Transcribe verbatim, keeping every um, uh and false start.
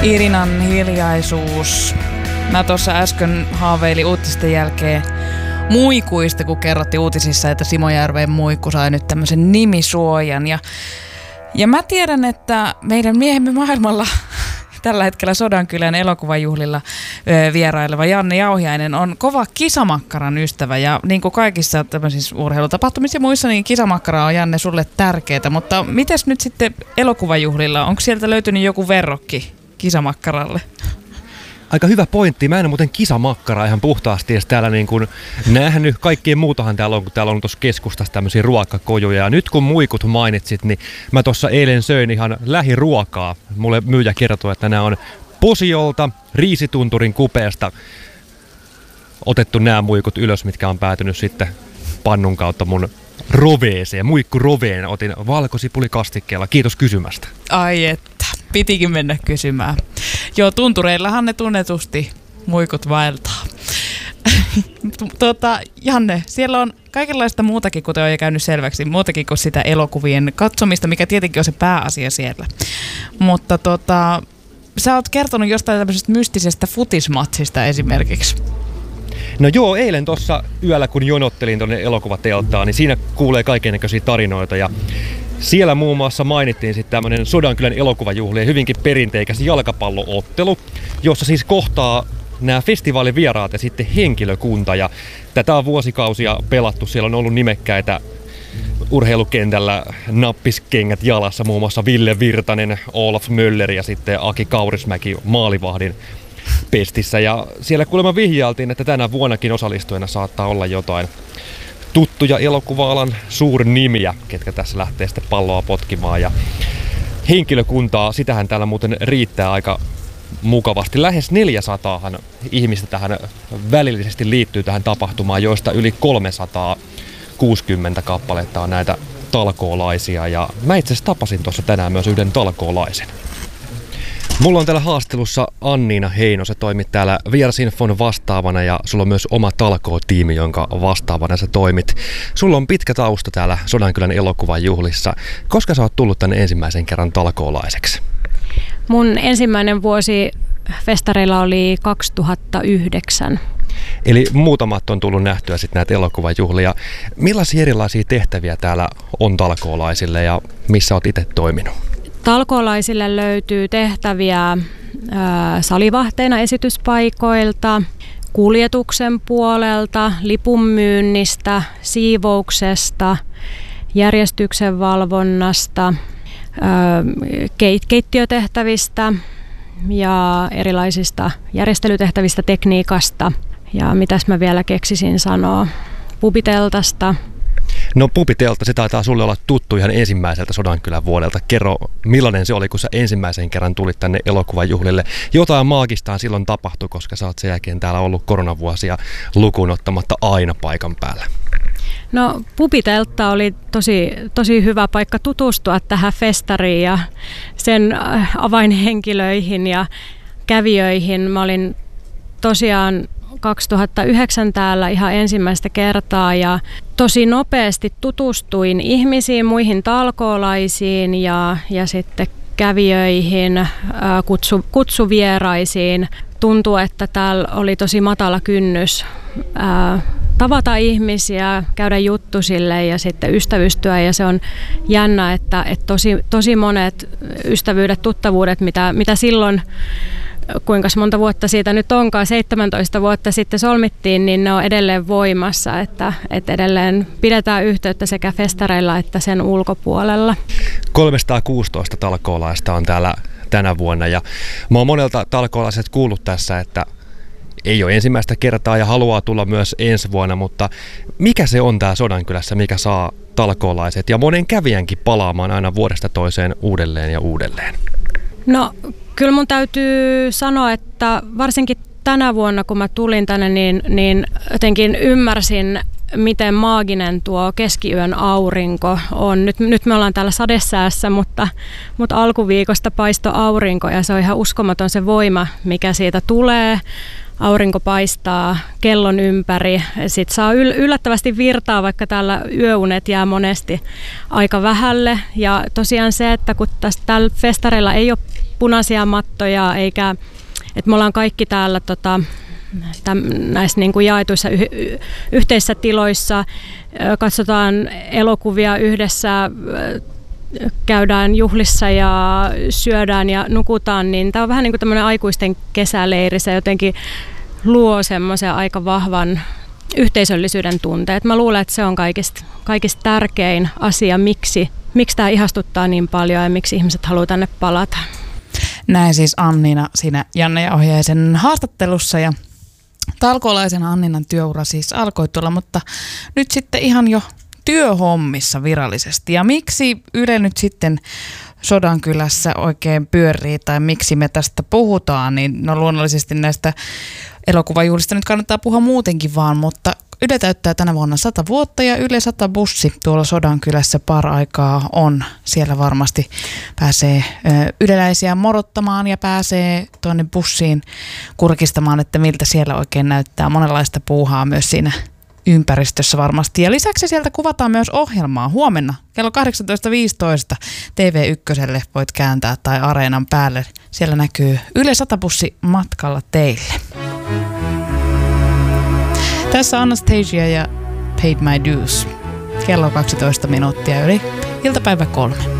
Irinan hiljaisuus. Mä tuossa äsken haaveilin uutisten jälkeen muikuista, kun kerrottiin uutisissa, että Simojärven muikku sai nyt tämmöisen nimisuojan. Ja, ja mä tiedän, että meidän miehemme maailmalla tällä hetkellä Sodankylän elokuvajuhlilla ö, vieraileva Janne Jauhiainen on kova kisamakkaran ystävä. Ja niin kuin kaikissa tämmöisissä urheilutapahtumissa ja muissa, niin kisamakkara on, Janne, sulle tärkeää. Mutta mites nyt sitten elokuvajuhlilla? Onko sieltä löytynyt joku verrokki kisamakkaralle? Aika hyvä pointti. Mä en ole muuten kisamakkaraa ihan puhtaasti edes täällä niin kuin nähnyt. Kaikkien muutahan täällä on, kun täällä on tuossa keskustassa tämmöisiä ruokakojuja. Ja nyt kun muikut mainitsit, niin mä tuossa eilen söin ihan lähiruokaa. Mulle myyjä kertoi, että nämä on Posiolta, Riisitunturin kupeesta otettu nämä muikut ylös, mitkä on päätynyt sitten pannun kautta mun roveeseen. Muikku roveen otin valkosipulikastikkeella. Kiitos kysymästä. Ai että, pitikin mennä kysymään. Joo, tuntureillahan ne tunnetusti muikut vaeltaa. Tuota, Janne, siellä on kaikenlaista muutakin, kuten on jo käynyt selväksi, muutakin kuin sitä elokuvien katsomista, mikä tietenkin on se pääasia siellä. Mutta tota, sä oot kertonut jostain tämmöisestä mystisestä futismatsista esimerkiksi. No joo, eilen tuossa yöllä, kun jonottelin tuonne elokuvateattaan, niin siinä kuulee kaikennäköisiä tarinoita. Ja siellä muun muassa mainittiin sitten tämmöinen Sodankylän elokuvajuhlien hyvinkin perinteikäs jalkapalloottelu, jossa siis kohtaa nämä festivaalivieraat ja sitten henkilökunta. Ja tätä on vuosikausia pelattu. Siellä on ollut nimekkäitä urheilukentällä nappiskengät jalassa, muun muassa Ville Virtanen, Olaf Möller ja sitten Aki Kaurismäki maalivahdin pestissä. Ja siellä kuulemma vihjailtiin, että tänä vuonnakin osallistujana saattaa olla jotain tuttuja elokuva-alan suurnimiä, ketkä tässä lähtee sitten palloa potkimaan. Ja henkilökuntaa, sitähän täällä muuten riittää aika mukavasti. Lähes neljäsataa ihmistä tähän välillisesti liittyy tähän tapahtumaan, joista yli kolmesataakuusikymmentä kappaletta on näitä talkoolaisia. Ja mä itse asiassa tapasin tuossa tänään myös yhden talkoolaisen. Mulla on täällä haastelussa Anniina Heino, sä toimit täällä Vierasinfon vastaavana ja sulla on myös oma talkootiimi, jonka vastaavana sä toimit. Sulla on pitkä tausta täällä Sodankylän elokuvajuhlissa. Koska sä oot tullut tänne ensimmäisen kerran talkoolaiseksi? Mun ensimmäinen vuosi festareilla oli kaksituhattayhdeksän. Eli muutamat on tullut nähtyä sitten näitä elokuvajuhlia. Millaisia erilaisia tehtäviä täällä on talkoolaisille ja missä oot itse toiminut? Talkoolaisille löytyy tehtäviä ää, salivahteina esityspaikoilta, kuljetuksen puolelta, lipunmyynnistä, siivouksesta, järjestyksen valvonnasta, ää, keit- keittiötehtävistä ja erilaisista järjestelytehtävistä, tekniikasta ja mitäs mä vielä keksisin sanoa, pubiteltasta. No pubitelta, se taitaa sulle olla tuttu ihan ensimmäiseltä Sodankylän vuodelta. Kerro, millainen se oli, kun sä ensimmäisen kerran tulit tänne elokuvajuhlille. Jotain maagistaan silloin tapahtui, koska sä oot sen jälkeen täällä ollut koronavuosia lukuun ottamatta aina paikan päällä. No pubiteltta oli tosi, tosi hyvä paikka tutustua tähän festariin ja sen avainhenkilöihin ja kävijöihin. Mä olin tosiaan kaksituhattayhdeksän täällä ihan ensimmäistä kertaa ja tosi nopeasti tutustuin ihmisiin, muihin talkoolaisiin ja, ja sitten kävijöihin, kutsu, kutsuvieraisiin. Tuntui, että täällä oli tosi matala kynnys ää, tavata ihmisiä, käydä juttusille ja sitten ystävystyä ja se on jännä, että, että tosi, tosi monet ystävyydet, tuttavuudet, mitä, mitä silloin kuinka monta vuotta siitä nyt onkaan, seitsemäntoista vuotta sitten solmittiin, niin ne on edelleen voimassa, että, että edelleen pidetään yhteyttä sekä festareilla että sen ulkopuolella. kolmesataakuusitoista talkoolaista on täällä tänä vuonna ja mä oon monelta talkoolaiset kuullut tässä, että ei ole ensimmäistä kertaa ja haluaa tulla myös ensi vuonna, mutta mikä se on tää Sodankylässä, mikä saa talkoolaiset ja monen kävijänkin palaamaan aina vuodesta toiseen uudelleen ja uudelleen? No kyllä mun täytyy sanoa, että varsinkin tänä vuonna kun mä tulin tänne, niin, niin jotenkin ymmärsin, miten maaginen tuo keskiyön aurinko on. Nyt, nyt me ollaan täällä sadesäässä, mutta, mutta alkuviikosta paistoi aurinko ja se on ihan uskomaton se voima, mikä siitä tulee. Aurinko paistaa kellon ympäri. Sitten saa yl- yllättävästi virtaa, vaikka täällä yöunet jää monesti aika vähälle. Ja tosiaan se, että kun tästä täällä festareilla ei ole punaisia mattoja, eikä, että me ollaan kaikki täällä tota, täm, näissä niin kuin jaetuissa yh, yhteisissä tiloissa, katsotaan elokuvia yhdessä, käydään juhlissa ja syödään ja nukutaan, niin tämä on vähän niin kuin tämmöinen aikuisten kesäleiri, se jotenkin luo semmoisen aika vahvan yhteisöllisyyden tunteet. Mä luulen, että se on kaikista, kaikista tärkein asia, miksi, miksi tämä ihastuttaa niin paljon ja miksi ihmiset haluaa tänne palata. Näin siis Annina siinä Janne ja Ohjaisen haastattelussa, ja talkoolaisen Anninan työura siis alkoi tulla, mutta nyt sitten ihan jo työhommissa virallisesti. Ja miksi Yle nyt sitten Sodankylässä oikein pyörii tai miksi me tästä puhutaan, niin no luonnollisesti näistä elokuvajuhlista nyt kannattaa puhua muutenkin vaan, mutta Yle täyttää tänä vuonna sata vuotta ja Yle sata bussi tuolla Sodankylässä par-aikaa on. Siellä varmasti pääsee ö, yleläisiä morottamaan ja pääsee tuonne bussiin kurkistamaan, että miltä siellä oikein näyttää. Monenlaista puuhaa myös siinä ympäristössä varmasti. Ja lisäksi sieltä kuvataan myös ohjelmaa huomenna kello kahdeksantoista viisitoista T V ykköselle voit kääntää tai Areenan päälle. Siellä näkyy Yle sata bussi matkalla teille. Tässä Anastasia ja Paid My Dues. Kello kaksitoista minuuttia yli iltapäivä kolme.